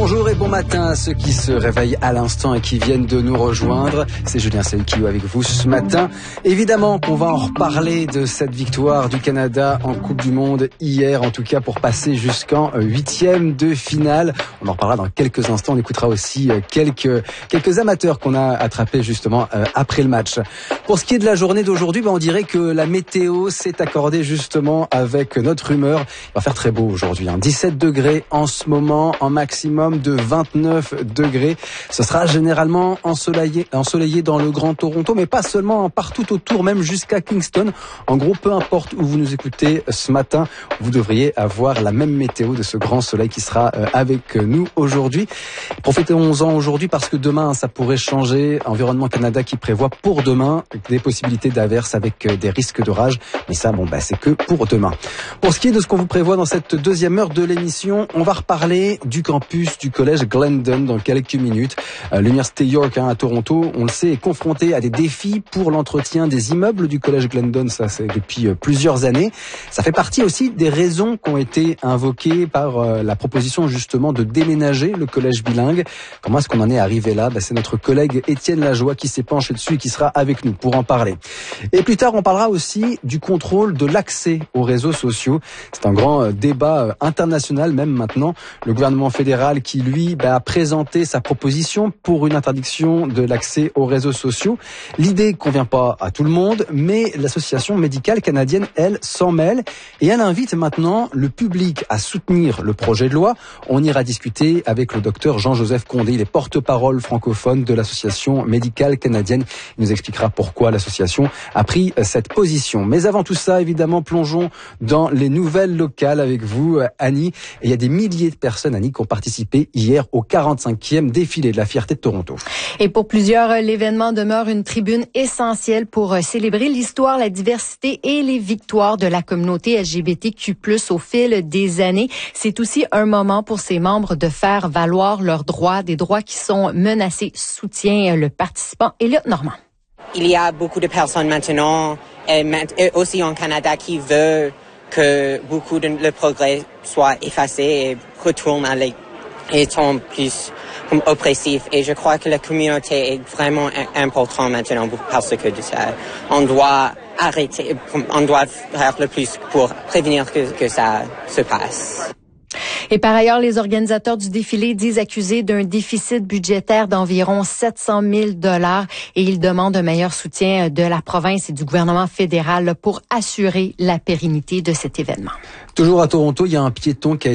Bonjour et bon matin à ceux qui se réveillent à l'instant et qui viennent de nous rejoindre. C'est Julien Saïkiou avec vous ce matin. Évidemment qu'on va en reparler de cette victoire du Canada en Coupe du Monde hier, en tout cas pour passer jusqu'en 8e de finale. On en reparlera dans quelques instants. On écoutera aussi quelques amateurs qu'on a attrapés justement après le match. Pour ce qui est de la journée d'aujourd'hui, on dirait que la météo s'est accordée justement avec notre humeur. Il va faire très beau aujourd'hui, 17 degrés en ce moment, en maximum de 29 degrés. Ce sera généralement ensoleillé dans le Grand Toronto, mais pas seulement, partout autour, même jusqu'à Kingston. En gros, peu importe où vous nous écoutez ce matin, vous devriez avoir la même météo de ce grand soleil qui sera avec nous aujourd'hui. Profitons-en aujourd'hui parce que demain, ça pourrait changer. Environnement Canada qui prévoit pour demain des possibilités d'averses avec des risques d'orage. Mais ça, c'est que pour demain. Pour ce qui est de ce qu'on vous prévoit dans cette deuxième heure de l'émission, on va reparler du campus du collège Glendon dans quelques minutes. L'université York à Toronto, on le sait, est confrontée à des défis pour l'entretien des immeubles du collège Glendon. Ça, c'est depuis plusieurs années. Ça fait partie aussi des raisons qui ont été invoquées par la proposition justement de déménager le collège bilingue. Comment est-ce qu'on en est arrivé là ? C'est notre collègue Étienne Lajoie qui s'est penché dessus et qui sera avec nous pour en parler. Et plus tard, on parlera aussi du contrôle de l'accès aux réseaux sociaux. C'est un grand débat international même maintenant. Le gouvernement fédéral qui, lui, a présenté sa proposition pour une interdiction de l'accès aux réseaux sociaux. L'idée convient pas à tout le monde, mais l'association médicale canadienne, elle, s'en mêle et elle invite maintenant le public à soutenir le projet de loi. On ira discuter avec le docteur Jean-Joseph Condé, il est porte-parole francophone de l'association médicale canadienne. Il nous expliquera pourquoi l'association a pris cette position. Mais avant tout ça, évidemment, plongeons dans les nouvelles locales avec vous, Annie. Et il y a des milliers de personnes, Annie, qui ont participé hier au 45e défilé de la fierté de Toronto. Et pour plusieurs, l'événement demeure une tribune essentielle pour célébrer l'histoire, la diversité et les victoires de la communauté LGBTQ+, au fil des années. C'est aussi un moment pour ses membres de faire valoir leurs droits, des droits qui sont menacés. Soutient le participant Elliot Normand. Il y a beaucoup de personnes maintenant, et aussi en Canada, qui veulent que beaucoup de le progrès soit effacé et retourne à étant plus oppressif. Et je crois que la communauté est vraiment importante maintenant parce que de ça, on doit arrêter, on doit faire le plus pour prévenir que ça se passe. Et par ailleurs, les organisateurs du défilé disent accusés d'un déficit budgétaire d'environ 700 000 $ et ils demandent un meilleur soutien de la province et du gouvernement fédéral pour assurer la pérennité de cet événement. Toujours à Toronto, il y a un piéton qui a